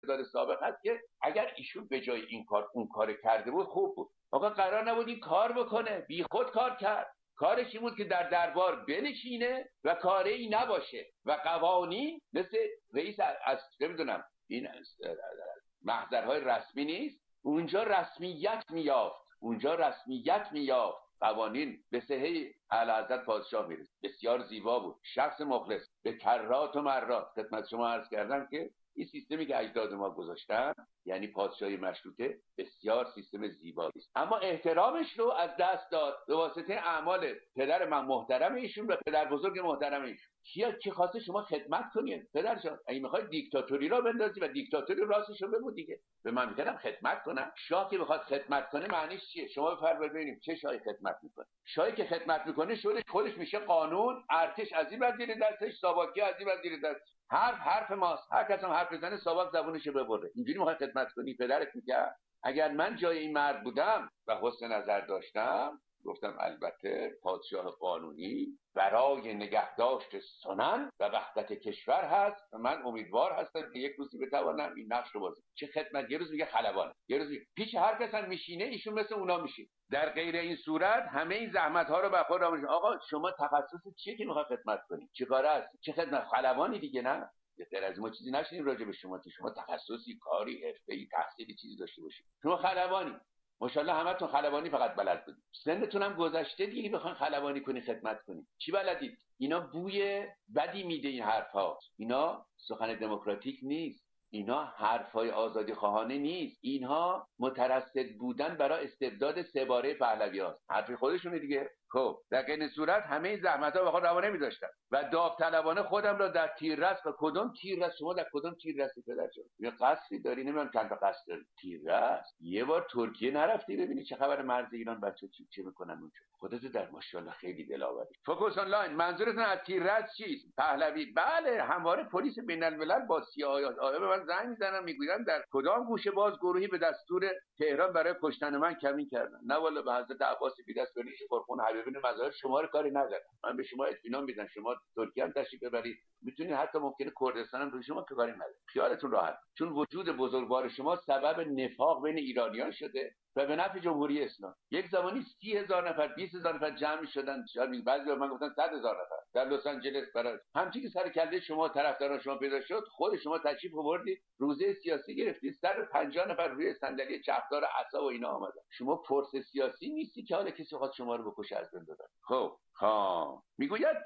استبداد سابق هست که اگر ایشون به جای این کار اون کار کرده بود خوب بود. آقا قرار نبود این کار بکنه، بی خود کار کرد. کارش این بود که در دربار بنشینه و کاری نباشه و قوانین مثل رئیس از نمیدونم این محضرهای رسمی نیست، اونجا رسمیت میافت. قوانین به صحه اعلیحضرت پادشاه میرسه. بسیار زیبا بود، شخص مخلص، به کرات و مرات خدمت شما عرض کردم که این سیستمی که اجداد ما گذاشتن، یعنی پادشاهی مشروطه، بسیار سیستم زیبایی است، اما احترامش رو از دست داد به واسطه اعمال پدر من محترم ایشون و پدر بزرگ محترم ایشون. کی خواسته شما خدمت کنید؟ پدر جان اگه میخواید دیکتاتوری را بندازی و دیکتاتوری راستش رو بگو دیگه، به من میگم خدمت کنم. شاه که بخواد خدمت کنه معنیش چیه؟ شما بفرمایید ببینیم چه شاهی خدمت میکنه. شاهی که خدمت میکنه خودش میشه قانون، ارتش از این وزیر دستش، ساواکی از این وزیر دستش. حرف ماست، هر کس هم حرف بزنه ساواک زبونشو ببره. اینجوری میخواد خدمت کنی؟ پدرت میگه اگر من جای این مرد بودم و حسن نظر داشتم، گفتم البته پادشاه قانونی برای نگهداشت سنن و وحدت کشور هست و من امیدوار هستم که یک روزی بتوانم این نقش رو بازی. چه خدمت؟ یه روز میگه خلبان، یه روز میگه پیش هر کس هم میشینه ایشون مثل اونا میشه. در غیر این صورت همه این زحمت ها رو به خود راه. آقا شما تخصص چیه که میخواد خدمت کنی؟ چه کاره است؟ چه خدمت؟ خلبانی دیگه نه. غیر از ما چیزی نشینیم راجع به شما که شما تخصصی، کاری، حرفه‌ای، تحصیلی چیزی داشته باشید. شما خلبانی، ماشاءالله همتون خلبانی فقط بلد بودید. سنتون هم گذشته دیگه، بخواید خلبانی کنی خدمت کنی. چی بلدید؟ اینا بوی بدی میده این حرفا. اینا سخن دموکراتیک نیست. اینا حرفای آزادی خواهانه نیست. اینها مترصد بودن برای استبداد سه باره پهلوی‌هاست. حرف خودشونه دیگه. خب در این صورت همه زحمت‌ها به خود روا نمی‌داشتم و داوطلبانه خودم را در تیررس و کدوم تیررس؟ شما در کدوم تیررسی پدر جان؟ یه قصری داری؟ نمیدونم چند تا قصر داری. تیررس یه بار ترکیه نرفتی ببینی چه خبر مرز ایران بچه‌ها چی میکنن اونجا؟ خودت در ماشاءالله خیلی دلاوری. فوکوس آنلاین، منظورتون از تیررس چیست؟ پهلوی؟ بله، همواره پلیس بین‌الملل با CIA به من زنگ میزنن میگویند در کدام گوشه باز گروهی به دستور تهران برای کشتن من کمین کردن. نه والا به حضرت عباس بی‌دستگانی پرخون حبیبین مظاهر شما رو کاری ندارم. من به شما اطمینان میدم شما ترکیه هم تشریف ببرید، میتونید حتی ممکنه کردستان هم به شما کاری نداره. خیالتون راحت، چون وجود بزرگوار شما سبب نفاق بین ایرانیان شده و به نفع جمهوری اسلامی. یک زمانی 30,000 نفر 20,000 نفر جمع شدن، شاید بعضی من گفتن 100,000 نفر در لس آنجلس برای همچین که سر کله شما طرفداران شما پیدا شد، خود شما تشریف آوردید روزه سیاسی گرفتید، 150 نفر روی صندلی چرخدار عصا و اینا آمدن. فورس سیاسی نیستی که حالا کسی خواست شما رو بکشه از بین ببره. خب میگوید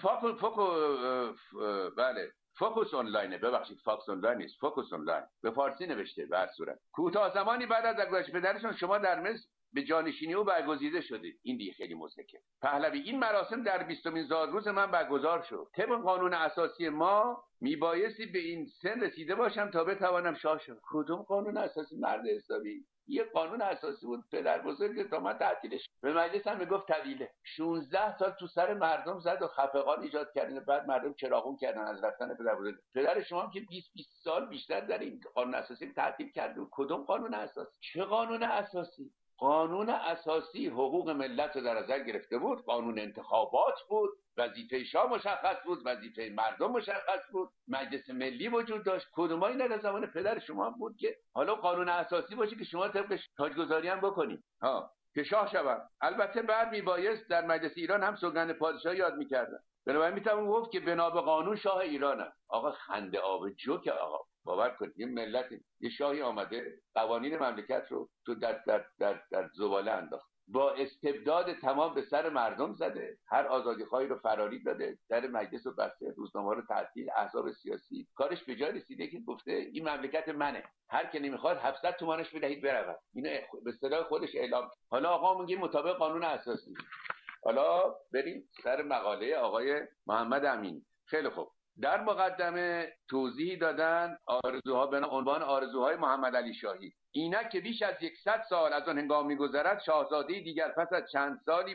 بله فوکوس آنلاینه، ببخشید فاکس آنلاین نیست، فوکوس آنلاین به فارسی نوشته. به هر صورت کوتاه زمانی بعد از درگذشت پدرشون شما در مصر به جانشینی او برگزیده شدید. این دیگه خیلی مضحکه. پهلوی: این مراسم در 20مین زادروز من برگزار شد. طبق قانون اساسی ما میبایستی به این سن رسیده باشم تا بتوانم شاه شدم. کدوم قانون اساسی مرد حسابی؟ یه قانون اساسی بود پدر بزرگ تا من تعطیلش به مجلس هم میگفت طویله. 16 سال تو سر مردم زد و خفقان ایجاد کردن، بعد مردم چراغون کردن از رفتن پدر بزرگ. پدر شما هم که 20 سال بیشتر در این قانون اساسی تعطیل کرد. کدوم قانون اساسی؟ چه قانون اساسی؟ قانون اساسی حقوق ملت رو در نظر گرفته بود. قانون انتخابات بود، وظیفه شاه مشخص بود، وظیفه مردم مشخص بود، مجلس ملی وجود داشت. کدومایی نه در زمان پدر شما بود که حالا قانون اساسی باشه که شما طبقش تاجگذاری هم بکنید که شاه شوم. البته بعد میبایست در مجلس ایران هم سوگند پادشاهی یاد میکردن. بنابراین میتوان گفت که بنا به قانون شاه ایرانم. آقا خنده آب جو که آقا باور کنید یه ملت، یه شاهی آمده قوانین مملکت رو تو در زباله انداخت، با استبداد تمام به سر مردم زده، هر آزادیخواهی رو فراری داده، در مجلس رو بسته، روزنامه رو تعطیل، احزاب سیاسی. کارش به جای رسیده که گفته این مملکت منه، هر کی نمیخواد 700 تومانش بدهید برود. اینو به اصطلاح خودش اعلام. حالا آقا میگه مطابق قانون اساسی. حالا بریم سر مقاله آقای محمد امینی. خیلی خوب. در مقدمه توضیحی دادن آرزوها به عنوان آرزوهای محمد علی شاهی. اینک که بیش از 100 سال از آن هنگام می‌گذرد، شاهزاده دیگر پس از چند سالی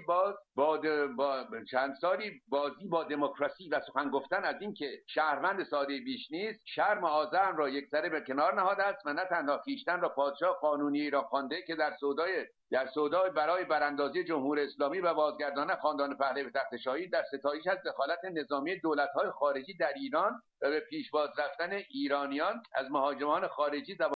بازی با دموکراسی و سخن گفتن از این که شهروند ساده بیش نیست، شرم و آزرم را یکسره به کنار نهاده است و نه تنها خویشتن را پادشاه قانونی ایران خوانده که در سودای برای براندازی جمهور اسلامی و بازگرداندن خاندان پهلوی به تخت شاهی، در ستایش از دخالت نظامی دولت‌های خارجی در ایران و به پیشواز رفتن ایرانیان از مهاجمان خارجی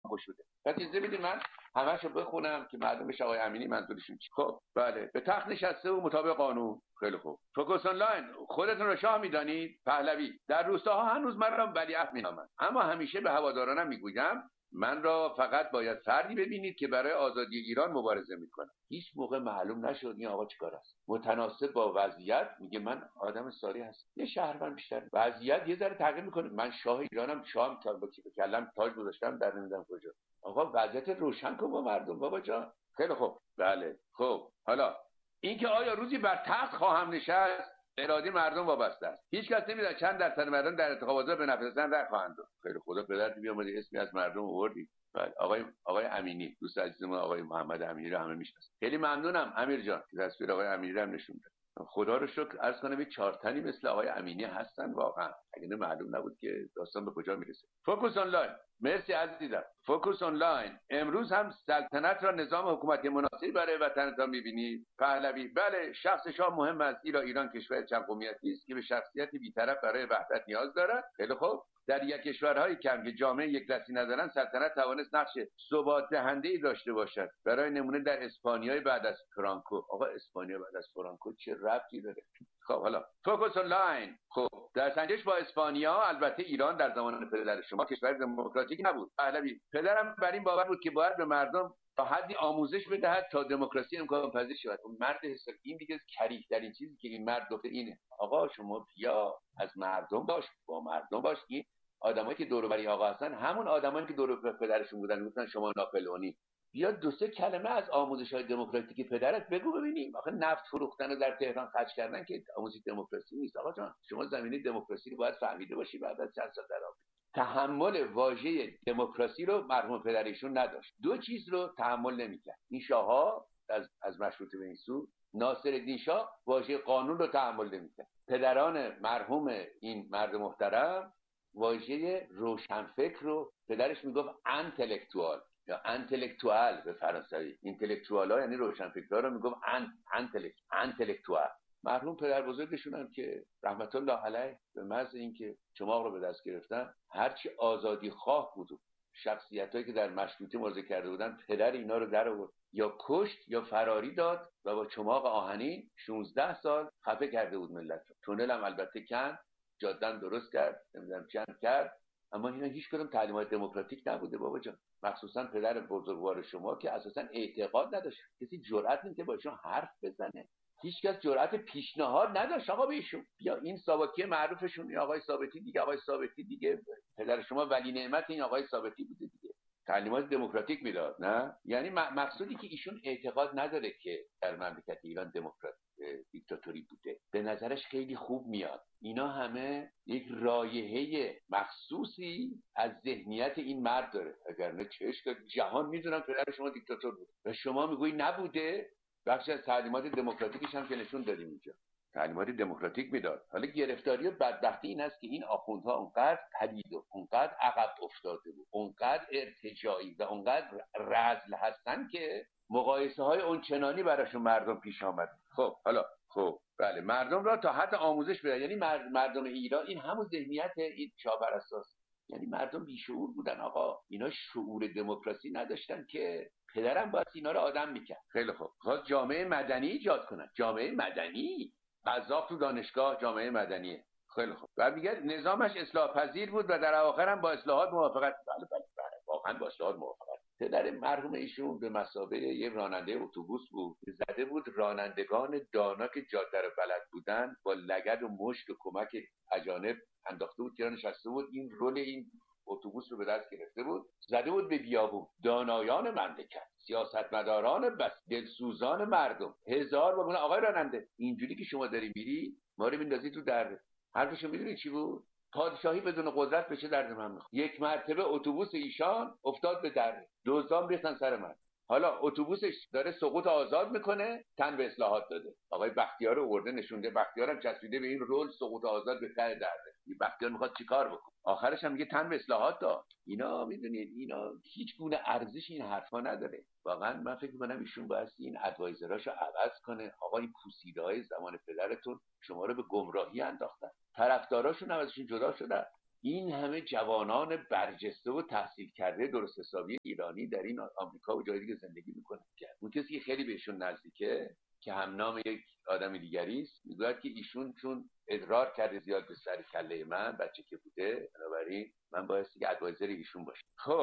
خوش بوده. پس اجازه بدید من همه‌شو بخونم که معلوم بشه آقای امینی منظورشون چیه. خب بله، به تخت نشسته و مطابق قانون. خیلی خوب. فوکوس آنلاین، خودتون رو شاه میدانید؟ پهلوی: در روستاها هنوز من را ولیعهد مینامند، اما همیشه به هوادارانم میگویم من را فقط باید فردی ببینید که برای آزادی ایران مبارزه میکنه. هیچ موقع معلوم نشد این آقا چیکار است. متناسب با وضعیت میگه من آدم ساری هستم، یه شهروند بیشتر. وضعیت یه ذره تغییر میکنه، من شاه ایرانم، شام تا با کلم تاج گذاشتم در نمیدونم کجا. آقا وضعیت روشن کن با مردم بابا جان. خیلی خوب. بله خب، حالا اینکه آیا روزی بر تخت خواهم نشست، اراده مردم وابسته است. هیچ کس نمیدونه چند درصد مردم در انتخابات به نفع زن رأی خواهند داد. خیلی خدا پدر بیامده اسمی از مردم آوردی. بله آقای امینی، دوست عزیزمون آقای محمد امینی رو همه میشناسن. خیلی ممنونم امیر جان که تصویر آقای امینی رو هم نشون داد. خدا رو شکر عرض کنم یه 4 تنی مثل آقای امینی هستن واقعا. اگه معلوم نبود که داستان به کجا میرسه. فوکوس آنلاین، مرسی عزیزم. فوکوس آنلاین، امروز هم سلطنت را نظام حکومتی مناسبی برای وطنتان می‌بینید؟ پهلوی: بله، شخص شاه مهم است، زیرا ایران کشور چند قومیتی است که به شخصیت بی‌طرف برای وحدت نیاز دارد. خیلی خوب. در یک کشورهای کم که جامعه یک دستی ندارند، سلطنت توانست نقش ثبات دهنده‌ای داشته باشد. برای نمونه در اسپانیا بعد از فرانکو. آقا اسپانیا بعد از فرانکو چه ربطی داره؟ خب حالا فوکوس آنلاین. خب در سنجش با اسپانیا، البته ایران در زمان پدر شما کشور دموکراتیک نبود. پهلوی: پدرم بر این باور بود که باید به مردم تا حدی آموزش بدهد تا دموکراسی امکان پذیر شود. اون مرد حساب این دیگه کریه در این چیزی که این مرد گفته اینه. آقا شما بیا از مردم باش، با مردم باش. این آدمایی که دور و بر آقا هستن همون آدمایی که دور و بر پدرشون بودن، گفتن شما ناپلئونی. بیا 2-3 کلمه از آموزش‌های دموکراتیک پدرت بگو ببینیم. آخه نفت فروختن و در تهران خرج کردن که آموزش دموکراسی نیست. آقا جان شما زمینه دموکراسی رو باید فهمیده باشی بعد از چند سال در آمریکا. تحمل واژه دموکراسی رو مرحوم پدرشون نداشت. 2 چیز رو تحمل نمی‌کرد. این شاه‌ها از مشروطه به این سو، ناصرالدین شاه واژه قانون رو تحمل نمی‌کرد. پدران مرحوم این مرد محترم واژه روشنفکر رو، پدرش میگفت انتلکتوال یا انتلکتوال به فرانسوی. اینتלקچوالا یعنی روشنفکرها رو میگفت انتلکتوال. مرحوم پدر بزرگشون هم که رحمت الله علیه به محض اینکه چماق رو به دست گرفتن، هرچی آزادی خواه بود شخصیتایی که در مشروطه مبارزه کرده بودن، پدر اینا رو در آورد، یا کشت یا فراری داد و با چماق آهنین 16 سال خفه کرده بود ملت رو. تونل هم البته کند، جاده درست کرد، نمیدونم چند کرد، اما اینا هیچ کدوم تعلیمات دموکراتیک نبوده بابا جان. مخصوصا پدر بزرگوار شما که اساسا اعتقاد نداشت، کسی جرئت نمی‌کرد با ایشون حرف بزنه، هیچ کس جرأت پیشنهاد نداشت آقا بهشون. یا این ساواکی معروفشون این آقای ثابتی دیگه، آقای ثابتی دیگه پدر شما ولی نعمت این آقای ثابتی بوده دیگه، تعلیمات دموکراتیک میداد. نه یعنی مقصودی که ایشون اعتقاد نداره که در مملکت ایران دیکتاتوری بوده، به نظرش خیلی خوب میاد. اینا همه یک رایحه مخصوصی از ذهنیت این مرد داره، اگر نه چش که جهان میدونن پدر شما دیکتاتور بود و شما میگویی نبوده. بخشی از تعلیمات دموکراتیکش هم که نشون دادیم اینجا، تعلیمات دموکراتیک میداد. حالا گرفتاری و بدبختی این است که این آخوندها اونقدر پلید و اونقدر عقب افتاده بود، اونقدر ارتجاعی و اونقدر رذل هستن که مقایسه های اون چنانی براشون مردم پیش آمد. خب حالا خب بله، مردم را تا حد آموزش بده. یعنی مردم ایران این همون ذهنیت این شاهپرستاست، یعنی مردم بیشعور بودن آقا، اینا شعور دموکراسی نداشتن که پدرم باید اینا رو آدم میکرد. خیلی خوب، خواست جامعه مدنی ایجاد کنن. جامعه مدنی، قذاق تو دانشگاه جامعه مدنیه. خیلی خوب. بعد میگه نظامش اصلاح پذیر بود و در آخر هم با اصلاحات موافقت. بله واقعا با اصلاحات موافقت. پدر مرحوم ایشون به مثابه یه راننده اتوبوس بود، زده بود رانندگان دانا که جاده رو بلد بودن با لگد و مشت و کمک اجانب انداخته بود که نشسته بود، این رول این اتوبوس رو به دست گرفته بود، زده بود به بیابون. دانایان مملکت، سیاستمداران بس، دلسوزان مردم، هزار بگونه آقای راننده اینجوری که شما داری میری ما رو میندازی تو درد. حرفشو میدونی چی بود؟ پادشاهی بدون قدرت بشه درد من میخواد. یک مرتبه اتوبوس ایشان افتاد به درد، دزدان ریختن سر من. حالا اتوبوسش داره سقوط آزاد میکنه، تن به اصلاحات داده. آقای بختیار رو آورده نشونده، بختیار هم چسبیده به این رول سقوط آزاد به ته درده. این بختیار میخواد چیکار بکنه؟ آخرش هم میگه تن به اصلاحات داد. اینا میدونید اینا هیچ گونه ارزش این حرفا نداره. واقعا من فکر میکنم ایشون باید این ادوایزراشو عوض کنه. آقا این پوسیده‌های زمان پدرتون شما رو به گمراهی انداختن، طرفداراشون هم ازشون جدا شدن. این همه جوانان برجسته و تحصیل کرده درست حسابی ایرانی در این آمریکا و جای دیگه زندگی میکنن. اون کسی که خیلی بهشون نزدیکه که هم نام یک آدم دیگری است، میگوید که ایشون چون ادرار کرده زیاد به سر کله من بچه که بوده، بنابراین من بایستی که ادوایزر ایشون باشه.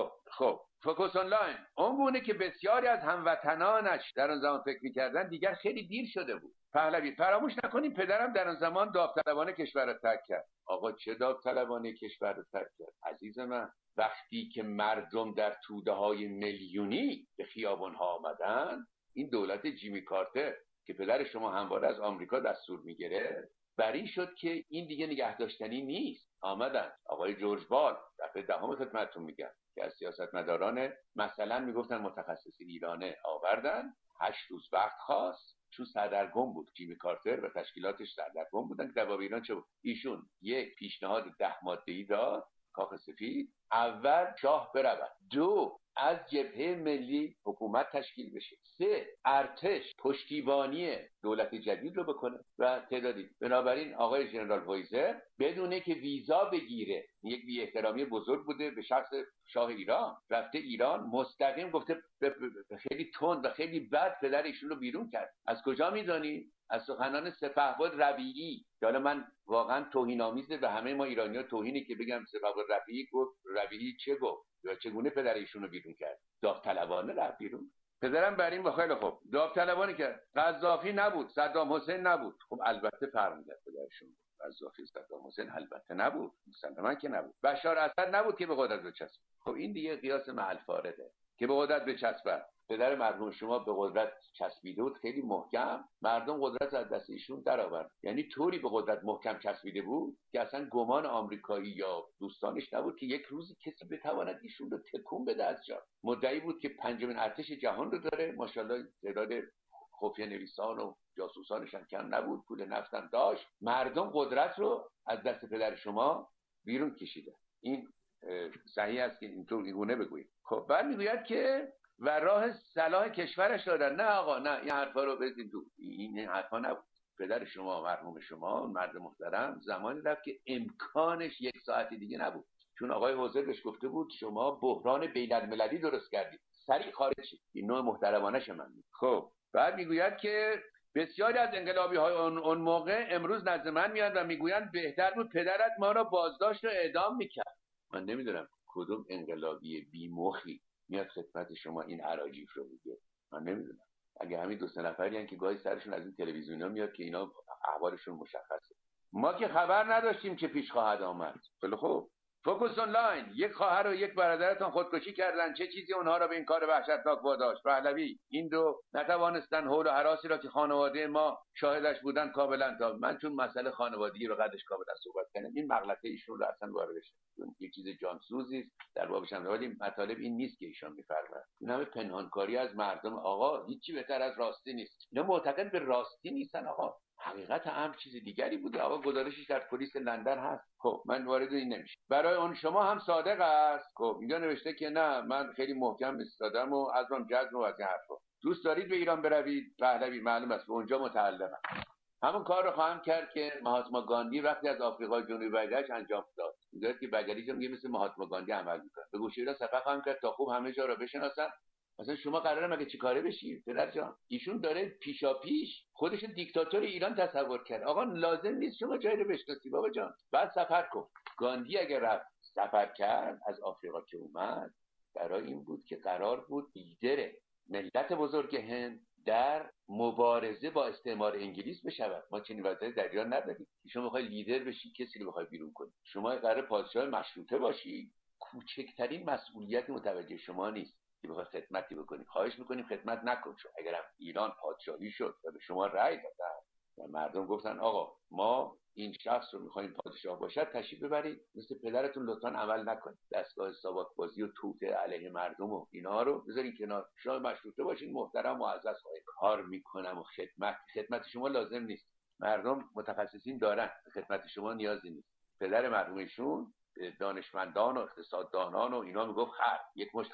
خب فوکوس آنلاین اون گونه که بسیاری از هموطنانش در آن زمان فکر میکردن دیگر خیلی دیر شده بود. پهلوی: فراموش نکنیم پدرم در آن زمان داوطلبانه کشور را ترک کرد. آقا چه داوطلبانه کشور را ترک کرد عزیز من؟ وقتی که مردم در توده‌های میلیونی به خیابان‌ها آمدن، این دولت جیمی کارتر که پدر شما همواره از آمریکا دستور میگیره بری شد که این دیگه نگه داشتنی نیست. آمدن آقای جورج بال، دفعه دهم خدمتتون میگم، که از سیاستمداران مثلا میگفتن متخصصین ایرانه آوردن، 8 روز وقت خواست چون سردرگم بود. جیمی کارتر و تشکیلاتش سردرگم بودن که جواب ایران چه بود؟ ایشون یک پیشنهاد 10 ماده‌ای داد، کاخ سفید: اول شاه برود، 2 از جبهه ملی حکومت تشکیل بشه، 3 ارتش پشتیبانی دولت جدید رو بکنه و تعدادی. بنابراین آقای ژنرال وایزر بدونه که ویزا بگیره، یک بی احترامی بزرگ بوده به شخص شاه ایران، رفته ایران مستقیم گفته خیلی تند و خیلی بد پدر ایشون رو بیرون کرد. از کجا میدونی؟ از سخنان سپهبد ربیعی. حالا من واقعا توهین آمیزه به همه ما ایرانی‌ها توهینی که بگم سپهبد ربیعی گفت. ربیعی چه گفت؟ یا چگونه پدر ایشون رو بیرون کرد؟ داوطلبانه رفت بیرون. پدرم بر این با خیلی خوب داوطلبانه کرد. قذافی نبود، صدام حسین نبود. خب البته فرق می‌کرد پدرشون. قذافی صدام حسین البته نبود، مسلماً که نبود. بشار اسد نبود که به قدرت بچسبه. خب این دیگه قیاس محل فارده که به قدرت بچسبه. پدر مرحوم شما به قدرت چسبیده بود خیلی محکم، مردم قدرت از دست ایشون درآورد. یعنی طوری به قدرت محکم چسبیده بود که اصلا گمان آمریکایی یا دوستانش نبود که یک روزی کسی بتواند ایشون رو تکون بده از جا. مدعی بود که 5مین ارتش جهان رو داره، ماشاءالله تعداد خفیه نویسان و جاسوسانش هم کم نبود، پول نفتم داشت. مردم قدرت رو از دست پدر شما بیرون کشیده. این صحیح است که اینطور اینگونه بگویید. خب بعد میگوید که و راه صلاح کشورش دادن. نه آقا، نه، این حرفا رو بزنید تو. این حرفا نبود. پدر شما مرحوم شما مرد محترم زمانی رفت که امکانش 1 ساعت دیگه نبود، چون آقای حوزر بهش گفته بود شما بحران بین‌المللی درست کردید، سریع خارج شید. این نوع محترمانه من. خب بعد میگوید که بسیاری از انقلابی‌های اون موقع امروز نزد من میاد و میگویند بهتر بود پدرت ما را بازداشت و اعدام میکرد. من نمیدونم کدوم انقلابی بی‌مخی میاد خدمت شما این اراجیف رو میگه. من نمیدونم. اگه همین 2-3 نفری هستن که گاهی سرشون از این تلویزیونا میاد که اینا احوالشون مشخصه. ما که خبر نداشتیم چه پیش خواهد آمد. خیلی خوب. فوکوس آنلاین: یک خواهر و یک برادرتان خودکشی کردند، چه چیزی اونها را به این کار وحشتناک واداشت؟ پهلوی: این دو نتوانستن حول و هراسی را که خانواده ما شاهدش بودن کاملا تا. من چون مسئله خانوادگی رو قدش کاملا صحبت کردم، این مغلطه ایشون رو اصلا واردش نکنید. یک چیز جانسوزی است در بابش هم، ولی مطالب این نیست که ایشون میفرمایند. این همه پنهانکاری از مردم. آقا هیچی بهتر از راستی نیست. اینا معتقد به راستی نیستن. آقا حقیقت امر چیز دیگری بوده. آقا گزارشش در پلیس لندن هست. خب من وارد این نمیشه. برای اون شما هم صادق است. خب اینجا نوشته که نه من خیلی محکم ایستادم و ازم جزم و از این حرفا. دوست دارید به ایران بروید؟ پهلوی: معلوم است به اونجا متعلقم. همون کار رو خواهم کرد که مهاتما گاندی وقتی از آفریقای جنوبی برگشت انجام داد. میگه که بگریش میگه مثل مهاتما گاندی عمل میکنه. به گوشه را سفر خواهم کرد تا خوب همه جا را بشناسن. مثلا شما قراره مگه چیکاره بشی پدر جان؟ ایشون داره پیشاپیش خودش دیکتاتور ایران تصور کرد. آقا لازم نیست شما جایی رو بشناسی بابا جان. بعد سفر کن. گاندی اگر رفت سفر کرد از آفریقا که اومد، برای این بود که قرار بود لیدر ملت بزرگ هند در مبارزه با استعمار انگلیس بشود. ما چنین وضعیتی در ایران نداریم. شما میخوای لیدر بشی، کسی رو میخوای بیرون کنی. شما قراره پادشاه مشروطه باشی، کوچکترین مسئولیت متوجه شما نیست که بخوای خدمتی بکنی. خواهش میکنیم خدمت نکن. چون اگرم ایران پادشاهی شد و به شما رأی دادن و مردم گفتن آقا ما این شخص رو میخوایم پادشاه باشد، تشریف ببرید مثل پدرتون لطفاً عمل نکنید. دستگاه ساواک بازی و توته علیه مردم و اینا رو بذارین کنار. شما مشروطه باشین، محترم معزز کار میکنم و خدمت شما لازم نیست. مردم متخصصین دارن، خدمت شما نیازی نیست. پدر مرحومشون دانشمندان و اقتصاددانان و اینا میگفت خر، یک مشت خر.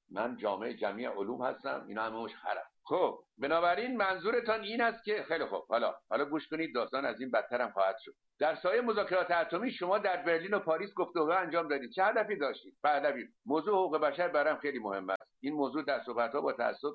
من جامعه جمعی علوم هستم، اینا همه خرم. خب بنابراین منظورتان این است که خیلی خوب، حالا گوش کنید، داستان از این بدتر هم خواهد شد. در سایه مذاکرات اتمی شما در برلین و پاریس گفتگو انجام دادید. چه هدفی داشتید؟ پهلوی: موضوع حقوق بشر برام خیلی مهم است. این موضوع در صحبت‌ها با تأسف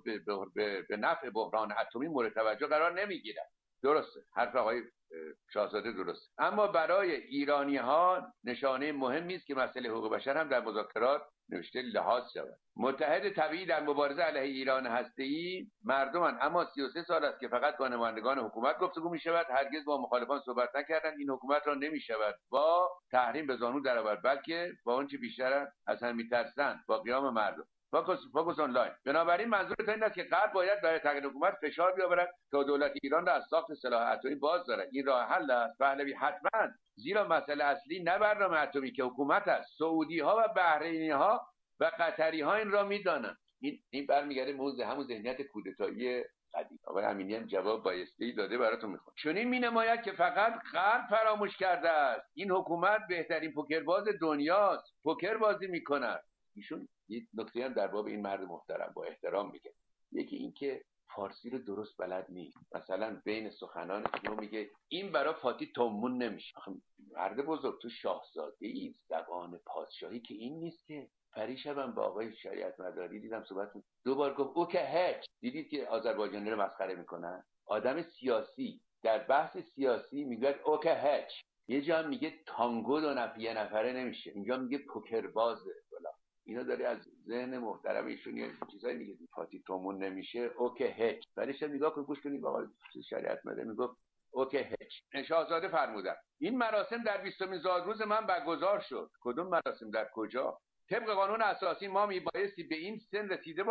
به نفع بحران اتمی مورد توجه قرار نمیگیرد. درسته، حرف آقای شاهزاده درست، اما برای ایرانی ها نشانه مهمی است که مسئله حقوق بشر هم در مذاکرات نوشته لحاظ شود. متحد طبیعی در مبارزه علیه ایران هسته‌ای مردمان، اما 33 سال است که فقط با نمایندگان حکومت گفتگو می شود، هرگز با مخالفان صحبت نکردند. این حکومت را نمی شود با تحریم به زانو درآورد، بلکه با آنچه بیشتر از هم می‌ترسند، با قیام مردم. فوکس آنلاین. بنابراین منظورت این است که غرب باید برای تغییر حکومت فشار بیاورد تا دولت ایران را از ساخت سلاح اتمی باز دارد. این راه حل است پهلوی، حتما، زیرا مسئله اصلی نه برنامه اتمی که حکومت است. سعودی ها و بحرینی ها و قطری ها این را میدانند. این برمیگرده موضوع همون ذهنیت کودتایی قدیم. آقای امینی هم جواب بایستی داده، براتون میخونم. چون این مینماید که فقط غرب فراموش کرده است این حکومت بهترین پوکرباز دنیاست، پوکر بازی میکند. ایشون یه نکته هم در باب این مرد محترم با احترام میگه. یکی این که فارسی رو درست بلد نیست. مثلا بین سخنان شما میگه این برای فاتی تومون نمیشه. مرد بزرگ، تو شاهزاده ای، زبان پادشاهی که این نیست که. پریشبم با آقای شریعت مداری دیدم صحبت دو بار گفت او که هک. دیدید که آذربایجانی رو مسخره میکنن؟ آدم سیاسی در بحث سیاسی میگه او که هک. یه جا میگه تانگو یه نفره نمیشه، اینجا میگه پوکر بازه. اینا داره از ذهن محترم ایشون یه چیزایی میگه. فاتی تومون نمیشه، اوکی هک. ولیش نگاه کن، گوش کنید آقا شریعت مداری میگفت اوکی هک. شاهزاده فرمودن این مراسم در 20مین زادروز من برگزار شد. کدوم مراسم؟ در کجا؟ طبق قانون اساسی ما میبایستی به این سن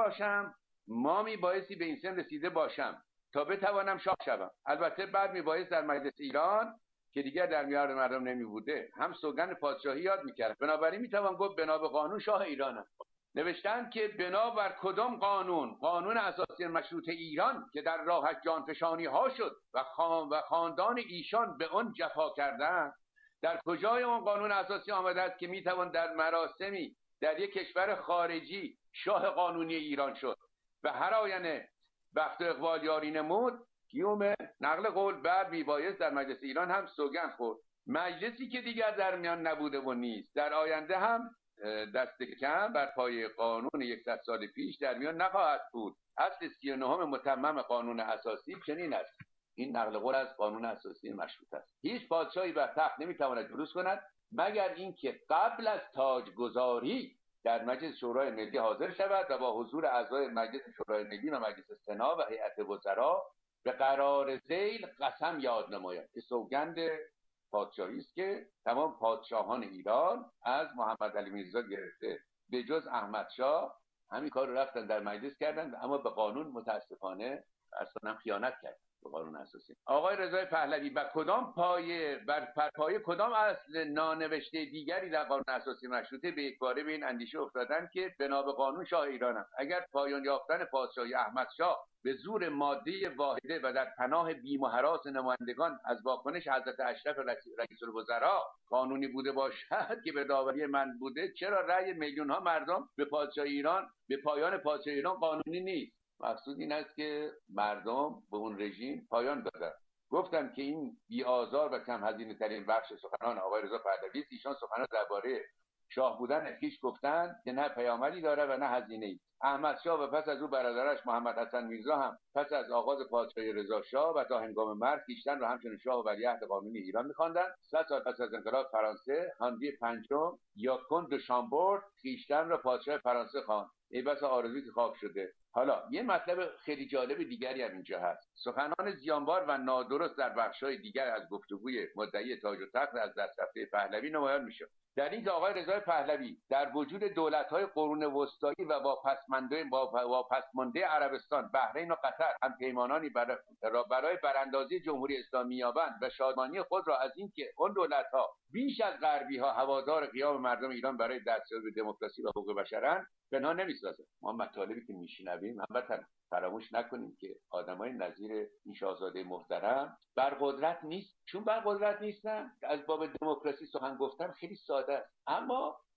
رسیده باشم تا بتوانم شاه شوم. البته بعد میبایست در مجلس ایران که دیگر در میان مردم نمی بوده هم سوگند پادشاهی یاد میکرد. بنابراین میتوان گفت بنا به قانون شاه ایرانم. نوشتن که بنا بر کدام قانون؟ قانون اساسی مشروط ایران که در راهش جانفشانی ها شد و خاندان ایشان به آن جفا کردند. در کجای اون قانون اساسی آمده است که میتوان در مراسمی در یک کشور خارجی شاه قانونی ایران شد و هر آینه بخت و اقبال یاری نمود؟ کیوم نقل قول بعد میبایست در مجلس ایران هم سوگند خورد. مجلسی که دیگر در میان نبوده و نیست، در آینده هم دست کم بر پای قانون 100 سال پیش در میان نخواهد بود. اصل 39 متمم قانون اساسی چنین است. این نقل قول از قانون اساسی مشروط است. هیچ پادشاهی بر تخت نمیتواند جلوس کند مگر اینکه قبل از تاجگذاری در مجلس شورای ملی حاضر شود و با حضور اعضای مجلس شورای ملی و مجلس سنا و هیئت وزرا به قرار ذیل قسم یاد نماید که سوگند پادشاهی است که تمام پادشاهان ایران از محمد علی میرزا گرفته به جز احمد شاه همین کار رو رفتن در مجلس کردن، اما به قانون متاسفانه اصلا خیانت کردن. به قانون اساسی آقای رضای پهلوی بر پای کدام اصل نانوشته دیگری در قانون اساسی مشروطه به یکباره به این اندیشه افتادن که بنا به قانون شاه ایرانم؟ اگر پایان یافتن پادشاهی احمد شاه به زور ماده واحده و در پناه بیم و هراس نمایندگان از واکنش حضرت اشرف رئیس الوزراء قانونی بوده باشد که به داوری من بوده، چرا رأی میلیون ها مردم به پایان پادشاهی ایران قانونی نیست؟ مقصود این است که مردم به اون رژیم پایان بدن. گفتم که این بی‌آزار و کم هزینه ترین بخش سخنان آقای رضا پهلوی است. ایشان سخنان درباره شاه بودن خویش گفتند که نه پیامدی داره و نه هزینه‌ای. احمد شاه و پس از او برادرش محمد حسن میرزا هم پس از آغاز پادشاهی رضا شاه و تا هنگام مرگ خویشتن را همچنین شاه و ولیعهد قانونی ایران می‌خواندند. 100 سال پس از انقلاب فرانسه هانری پنجم یا کند دو شامبورد خویشتن را پادشاه فرانسه خواند. ای بس آرزویی که خواب شده. حالا یه مطلب خیلی جالب دیگری هم اینجا هست. سخنان زیانبار و نادرست در بخش‌های دیگر از گفتگوی مدعی تاج و تخت از دست رفته پهلوی نمایان میشه. در این که آقای رضای پهلوی در وجود دولت‌های قرون وسطایی و واپسمانده عربستان، بحرین و قطر هم پیمانانی برای براندازی جمهوری اسلامی یابند و شادمانی خود را از این که اون دولت‌ها بیش از غربی‌ها هوادار قیام مردم ایران برای دستیابی به دموکراسی و حقوق بشرند پنهان نمی‌سازند. ما مطالبی که میشنویم البته فراموش نکنیم که آدمای نظیر این شاهزاده محترم برقدرت نیست. چون برقدرت نیستن از باب دموکراسی سخن گفتن خیلی ساده است، اما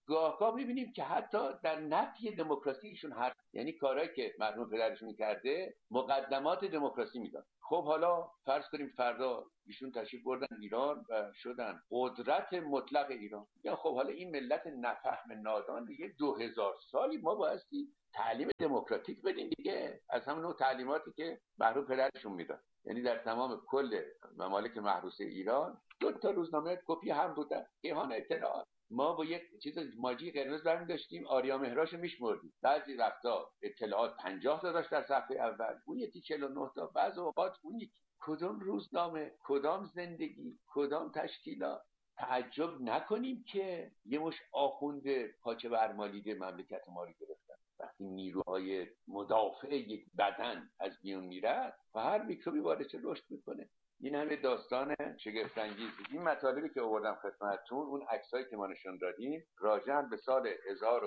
گاه می‌بینیم که حتی در نفی دموکراسی ایشون حرف، یعنی کارهایی که مرحوم پدرشون کرده مقدمات دموکراسی میداد. خب حالا فرض کنیم فردا ایشون تشریف بردن ایران و شدن قدرت مطلق ایران، یا خب حالا این ملت نفهم نادان دیگه 2000 سالی ما بایستی تعلیم دموکراتیک بدیم دیگه، از همون نوع تعلیماتی که مرحوم پدرشون میداد. یعنی در تمام کل ممالک محروسه ایران 2 تا روزنامه کپی هم بودن، کیهان اطلاعات. ما با یک چیز ماجی قرمز برمی داشتیم، آریا مهراش میشمردیم، بعضی وقتا اطلاعات 50 تا داشت در صفحه اول، اون یکی 49 تا، بعض اوقات اون یکی. کدام روزنامه، کدام زندگی، کدام تشکیلات؟ تعجب نکنیم که یه مش آخونده پاچه برمالیده مملکت ما رو گرفتن. وقتی نیروهای مدافع یک بدن از میون میرد و هر میکروبی وارد رشد میکنه. این همه داستان شگفت انگیز. این مطالبی که آوردم خدمتتون، اون عکسایی که ما نشون دادیم راجع به سال 1000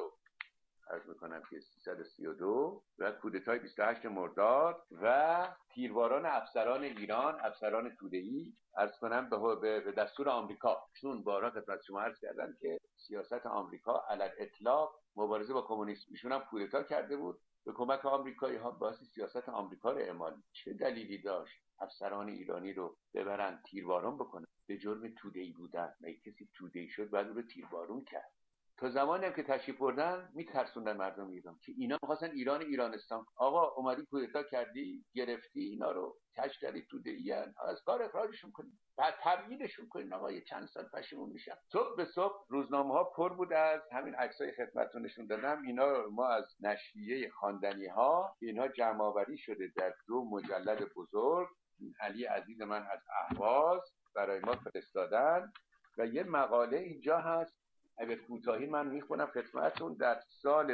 عرض میکنم که 332 و کودتای 28 مرداد و تیرباران افسران ایران، افسران توده‌ای، عرض کنم به دستور آمریکا، چون بارها خدمت شما عرض کردم که سیاست آمریکا علی الاطلاق مبارزه با کمونیسم، ایشون هم کودتا کرده بود به کمک آمریکایی ها، باعث سیاست آمریکا رو اعمال. چه دلیلی داشت افسران ایرانی رو ببرن تیرباران بکنن به جرم توده‌ای بودن؟ مگه کسی توده‌ای شد بعد رو تیربارون کرد؟ تا زمانی هم که تشریف بردن میترسوندن مردم ایران که اینا می‌خواستن ایرانستان. آقا اومدی کودتا کردی، گرفتی اینا رو، کش کردی توده‌ایان، از کار اخراجشون کنید، بعد تبعیدشون کنید. آقا یه چند سال پشیمون میشن. صبح به صبح روزنامه‌ها پر بود از همین عکسای خدمتتون نشون دادم. اینا ما از نشریه خواندنی‌ها، اینها جمع‌آوری شده در 2 مجلد بزرگ. علی عزیز من از اهواز برای ما فرستادن و یه مقاله اینجا هست، اگر کوتاهی من میخونم خدمتتون. در سال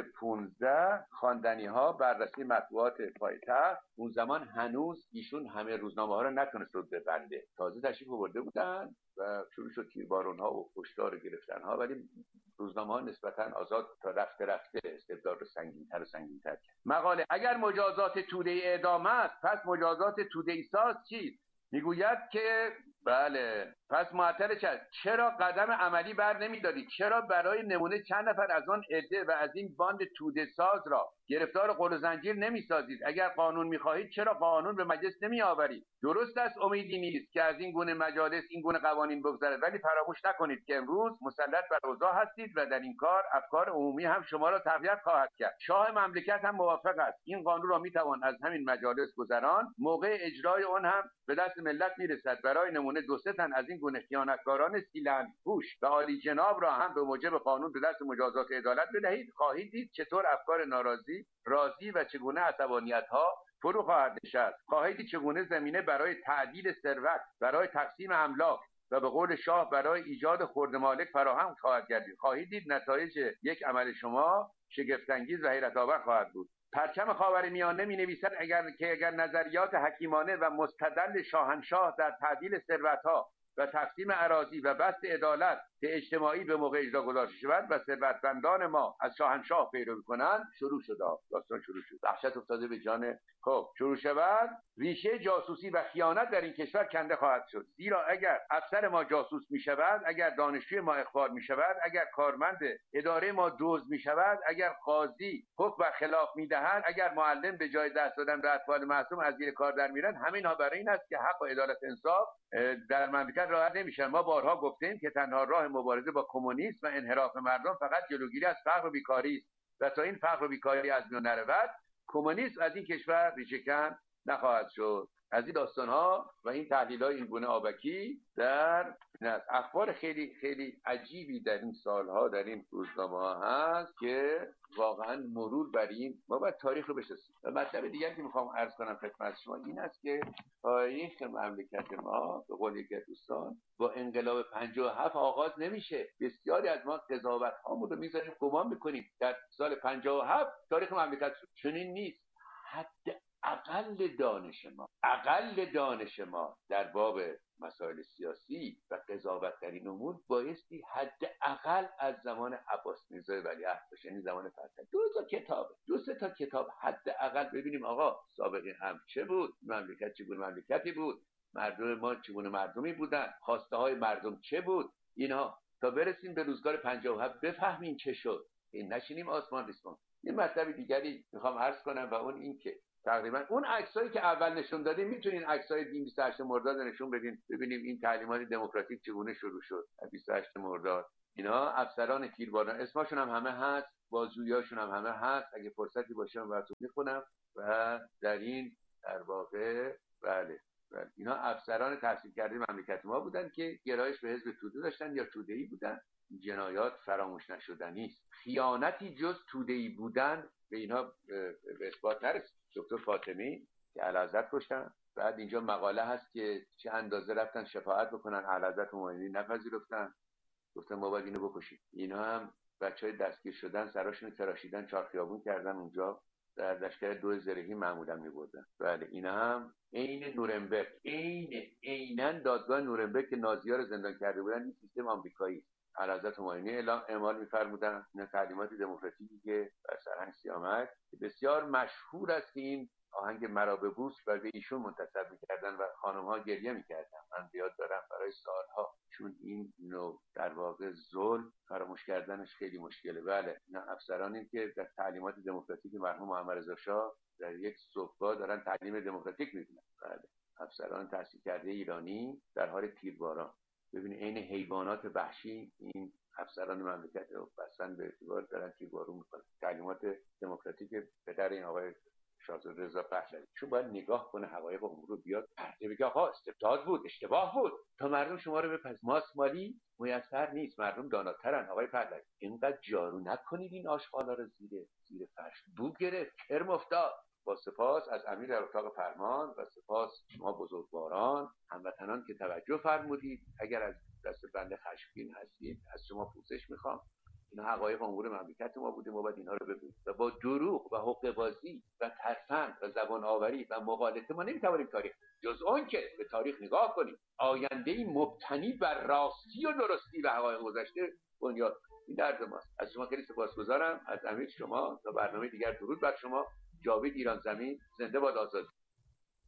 15 خواندنی‌ها بررسی مطبوعات پایتخت، اون زمان هنوز ایشون همه روزنامه‌ها رو نتونست رو ببنده، تازه تشریف آورده بودن و شروع شد تیربارون‌ها و کشتار و گرفتن‌ها، ولی روزنامه‌ها نسبتاً آزاد تا رفته استبداد رو سنگین‌تر و سنگین‌تر کرد. مقاله: اگر مجازات توده‌ای اعدام است، پس مجازات توده‌ای ساز چیست؟ میگوید که بله، پس معطل چرا قدم عملی بر نمی‌دارید؟ چرا برای نمونه چند نفر از آن عده و از این باند توده ساز را گرفتار قل و زنجیر نمی‌سازید؟ اگر قانون می‌خواهید چرا قانون به مجلس نمی‌آورید؟ درست است امیدی نیست که از این گونه مجالس این گونه قوانین بگذرد، ولی فراموش نکنید که امروز مسلط بر اوضاع هستید و در این کار افکار عمومی هم شما را تقویت خواهد کرد. شاه مملکت هم موافق است. این قانون را می‌توان از همین مجالس گذران، موقع اجرای آن هم به دست ملت میرسد. برای نمونه 2-3 تن از این گونه خیانتکاران سیلند پوش و عالی جناب را هم به موجب قانون به دست مجازات عدالت بدهید. خواهید دید چطور افکار ناراضی راضی و چگونه عصبانیت‌ها فرو خواهد نشست. خواهید دید چگونه زمینه برای تعدیل ثروت، برای تقسیم املاک و به قول شاه برای ایجاد خرد مالک فراهم خواهد گردید. خواهید دید نتایج یک عمل شما شگفت‌انگیز و حیرت‌آور خواهد بود. پرچم خاورمیانه می‌نویسد اگر نظریات حکیمانه و مستدل شاهنشاه در تعدیل ثروت‌ها و تقسیم اراضی و بسط عدالت اجتماعی به موقع اجرا گذاشته شود و ثروتمندان ما از شاهنشاه پیروی کنند، شروع شد. داستان شروع شد. وحشت افتاده به جان. خب شروع شود، ریشه جاسوسی و خیانت در این کشور کنده خواهد شد. زیرا اگر افسر ما جاسوس می‌شود، اگر دانشجوی ما اخبار می‌شود، اگر کارمند اداره ما دزد می‌شود، اگر قاضی حکم بر خلاف می‌دهد، اگر معلم به جای دست دادن به اطفال معصوم از زیر کار در میرن، همین‌ها برای این است که حق و عدالت انصاف در مملکت رعایت نمیشن. ما بارها گفتیم که تنها راه مبارزه با کمونیسم و انحراف مردم فقط جلوگیری از فقر و بیکاری است و تا این فقر و بیکاری از میان نرود، کمونیسم از این کشور ریشه‌کن نخواهد شد. از این داستان‌ها و این تحلیل‌های این گونه آبکی در اخبار خیلی خیلی عجیبی در این سالها در این روزنامه‌ها هست که واقعا مرور بر این ما باید تاریخ رو بشناسیم. و مطلب دیگری که میخوام عرض کنم خدمت شما این است که تاریخ مملکت ما به قول یکی از دوستان با انقلاب 57 آغاز نمیشه. بسیاری از ما قضاوت‌هامون رو میذاریم گمان میکنیم در سال 57 تاریخ مملکت شد. چنین نیست. اقل دانش ما در باب مسائل سیاسی و قضاوت در این امور بایستی حداقل از زمان عباس میرزا ولیعهد باشه، یعنی زمان فتح. 2 تا کتاب حداقل ببینیم آقا سابقه هم چه بود، مملکت چگونه مملکتی بود، مردم ما چگونه مردمی بودن، خواسته های مردم چه بود، اینها تا برسیم به روزگار 57 بفهمیم چه شد، این نشینیم آسمان ریسمان. یه مطلب دیگری میخوام عرض کنم و اون این که تقریبا اون عکسایی که اول نشون دادیم میتونین عکسای 28 مرداد نشون بدین ببینیم این تعلیمات دموکراتیک چگونه شروع شد. 28 مرداد اینا افسران تیرباران اسمشون هم همه هست، بازجوییاشون هم همه هست، اگه فرصتی باشه من براتون میخونم. و در این در واقع بله اینا افسران تحصیل کرده مملکت ما بودن که گرایش به حزب توده داشتن یا توده‌ای بودن. جنایات فراموش نشدنی است. خیانتی جز توده‌ای بودن به اینها به اثبات نرسید. دکتر فاطمی که اعلیحضرت کشتن، بعد اینجا مقاله هست که چه اندازه رفتن شفاعت بکنن، اعلیحضرت مومنی نپذیرفتن، گفتن ما باید اینو بکشیم. اینا هم بچهای دستگیر شدن سراشون تراشیدن، چهار خیابون کردن اونجا، در لشکر دو زرهی معمولا می‌بردن. بله اینا هم عین نورنبرگ، عیناً دادگاه نورنبرگ که نازی‌ها رو زندان کرده بودن، این سیستم آمریکایی. اعلیحضرت همایونی اعمال می‌فرمودن این تعلیمات دموکراتیکی که بر سرهنگ سیامک بسیار مشهور است. این آهنگ مرا ببوس و به ایشون منتسب می‌کردن و خانم‌ها گریه می‌کردن. من یاد دارم برای سالها، چون این نوع در واقع ظلم فراموش کردنش خیلی مشکله. بله اینا افسرانی که در تعلیمات دموکراتیک مرحوم محمد رضا شاه در یک صبحگاه دارن تعلیم دموکراتیک می‌دونن. بله افسران تحصیل کرده ایرانی در حال تیرباران. ببینید عین حیوانات وحشی این افسران مملکت رو بسن به اعتبار دارن تیربارون میکنن. تعلیمات دموکراتیک پدر این آقای شاهزاده رضا پهلوی، چون باید نگاه کنه حقایق امور رو، بیاد پرده بگه آقا استبداد بود، اشتباه بود، تا مردم شما رو بپذیرن. ماسمالی میسر نیست، مردم داناترن. آقای پهلوی اینقدر جارو نکنید این آشغالا رو زیر فرش. بو گرفت، کرم افتاد. با سپاس از امیر در اتاق فرمان و سپاس شما بزرگواران هموطنان که توجه فرمودید. اگر از دست بنده خشمگین هستید از شما پوزش میخوام. اینا حقایق امور مملکت ما بوده، ما باید اینها رو بگوییم و با دروغ و حقه‌بازی و ترفند و زبان آوری و مغالطه ما نمیتوانیم تاریخ، جز اون که به تاریخ نگاه کنیم آینده‌ای مبتنی بر راستی و درستی و حقایق گذشته بنیاد. این درد ماست. از شما خیلی سپاسگزارم، از امیر شما. تا برنامه دیگر درود بر شما. جاوید ایران زمین، زنده باد آزادی.